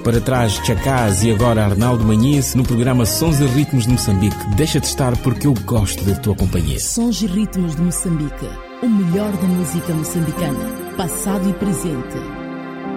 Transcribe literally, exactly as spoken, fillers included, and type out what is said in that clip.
Para trás, Chacaz e agora Arnaldo Manhães no programa Sons e Ritmos de Moçambique. Deixa de estar porque eu gosto da tua companhia. Sons e Ritmos de Moçambique, o melhor da música moçambicana, passado e presente.